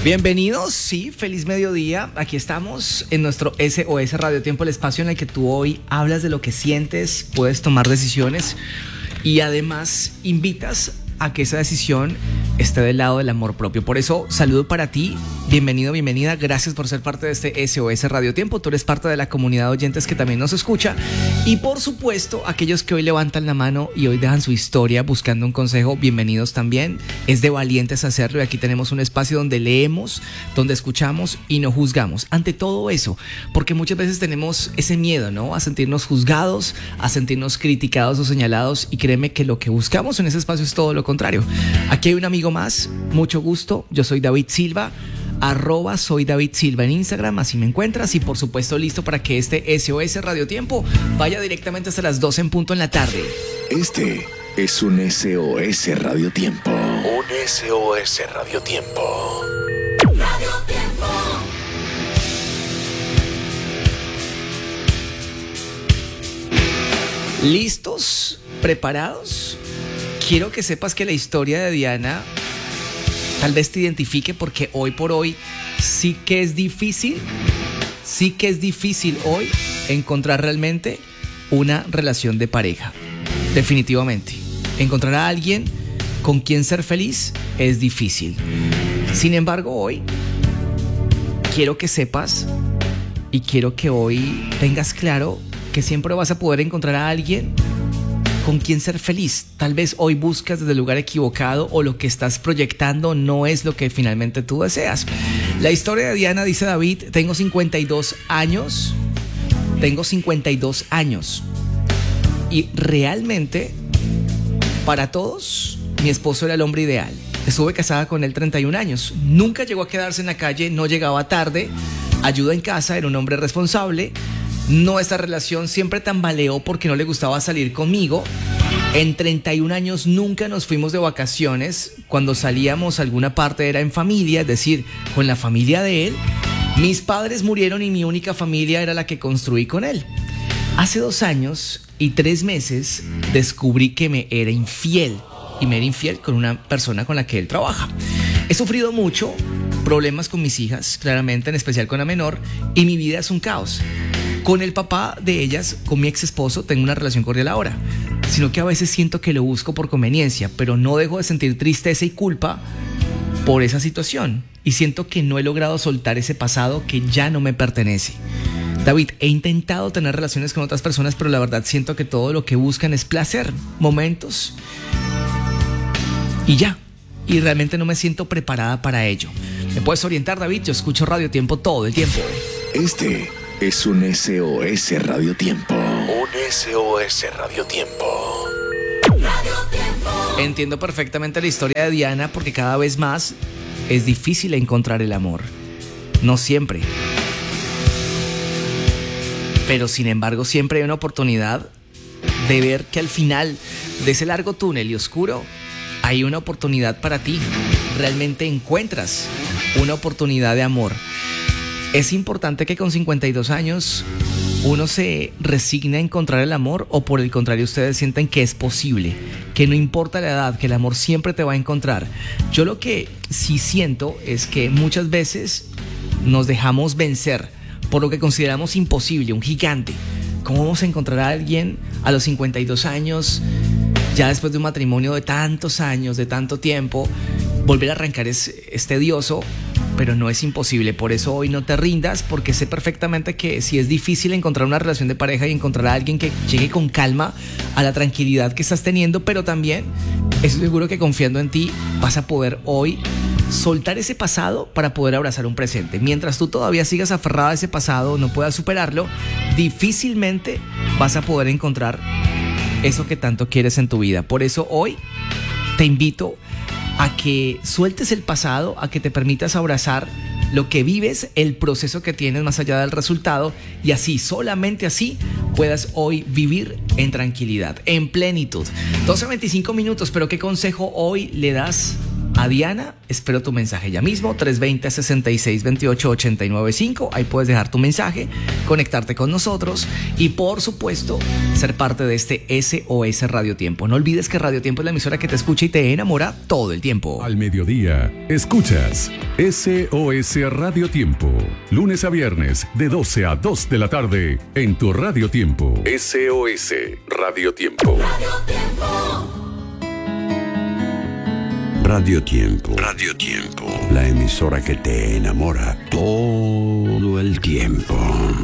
Bienvenidos, sí, feliz mediodía. Aquí estamos en nuestro SOS Radio Tiempo, el espacio en el que tú hoy hablas de lo que sientes, puedes tomar decisiones y además invitas a que esa decisión esté del lado del amor propio. Por eso, saludo para ti, bienvenido, bienvenida, gracias por ser parte de este SOS Radio Tiempo. Tú eres parte de la comunidad de oyentes que también nos escucha. Y por supuesto, aquellos que hoy levantan la mano y hoy dejan su historia buscando un consejo, bienvenidos también. Es de valientes hacerlo y aquí tenemos un espacio donde leemos, donde escuchamos y no juzgamos. Ante todo eso, porque muchas veces tenemos ese miedo, ¿no? A sentirnos juzgados, a sentirnos criticados o señalados, y créeme que lo que buscamos en ese espacio es todo lo contrario. Aquí hay un amigo más, mucho gusto, yo soy David Silva, @soy David Silva en Instagram, así me encuentras, y por supuesto listo para que este SOS Radio Tiempo vaya directamente hasta las 12 en punto en la tarde. Este es un SOS Radio Tiempo. Un SOS Radio Tiempo. Radio Tiempo. ¿Listos? ¿Preparados? Quiero que sepas que la historia de Diana tal vez te identifique, porque hoy por hoy sí que es difícil hoy encontrar realmente una relación de pareja. Definitivamente. Encontrar a alguien con quien ser feliz es difícil. Sin embargo, hoy quiero que sepas y quiero que hoy tengas claro que siempre vas a poder encontrar a alguien con quien ser feliz. Tal vez hoy buscas desde el lugar equivocado o lo que estás proyectando no es lo que finalmente tú deseas. La historia de Diana, dice David, tengo 52 años y realmente para todos mi esposo era el hombre ideal. Estuve casada con él 31 años. Nunca llegó a quedarse en la calle, no llegaba tarde, ayuda en casa, era un hombre responsable. Nuestra relación siempre tambaleó porque no le gustaba salir conmigo. En 31 años nunca nos fuimos de vacaciones. Cuando salíamos a alguna parte era en familia, es decir, con la familia de él. Mis padres murieron y mi única familia era la que construí con él. Hace 2 años y 3 meses descubrí que me era infiel. Y me era infiel con una persona con la que él trabaja. He sufrido mucho, problemas con mis hijas, claramente, en especial con la menor, y mi vida es un caos. Con el papá de ellas, con mi ex esposo, tengo una relación cordial ahora, sino que a veces siento que lo busco por conveniencia, pero no dejo de sentir tristeza y culpa por esa situación, y siento que no he logrado soltar ese pasado que ya no me pertenece. David, he intentado tener relaciones con otras personas, pero la verdad siento que todo lo que buscan es placer, momentos y ya, y realmente no me siento preparada para ello. ¿Me puedes orientar, David? Yo escucho Radio Tiempo todo el tiempo. Este es un SOS Radio Tiempo. Un SOS Radio Tiempo. Radio Tiempo. Entiendo perfectamente la historia de Diana, porque cada vez más es difícil encontrar el amor. No siempre. Pero sin embargo siempre hay una oportunidad de ver que al final de ese largo túnel y oscuro hay una oportunidad para ti. Realmente encuentras una oportunidad de amor. Es importante que con 52 años uno se resigne a encontrar el amor, o por el contrario ustedes sienten que es posible, que no importa la edad, que el amor siempre te va a encontrar. Yo lo que sí siento es que muchas veces nos dejamos vencer por lo que consideramos imposible, un gigante. ¿Cómo vamos a encontrar a alguien a los 52 años, ya después de un matrimonio de tantos años, de tanto tiempo? Volver a arrancar es tedioso, pero no es imposible. Por eso hoy no te rindas, porque sé perfectamente que si es difícil encontrar una relación de pareja y encontrar a alguien que llegue con calma a la tranquilidad que estás teniendo, pero también estoy seguro que confiando en ti vas a poder hoy soltar ese pasado para poder abrazar un presente. Mientras tú todavía sigas aferrada a ese pasado, no puedas superarlo, difícilmente vas a poder encontrar eso que tanto quieres en tu vida. Por eso hoy te invito a que sueltes el pasado, a que te permitas abrazar lo que vives, el proceso que tienes más allá del resultado, y así, solamente así, puedas hoy vivir en tranquilidad, en plenitud. 12:25 minutos, pero ¿qué consejo hoy le das a Diana. Espero tu mensaje ya mismo, 320-6628-895. Ahí puedes dejar tu mensaje, conectarte con nosotros y, por supuesto, ser parte de este SOS Radio Tiempo. No olvides que Radio Tiempo es la emisora que te escucha y te enamora todo el tiempo. Al mediodía, escuchas SOS Radio Tiempo. Lunes a viernes, de 12 a 2 de la tarde, en tu Radio Tiempo. SOS Radio Tiempo. Radio Tiempo. Radio Tiempo. La emisora que te enamora todo el tiempo.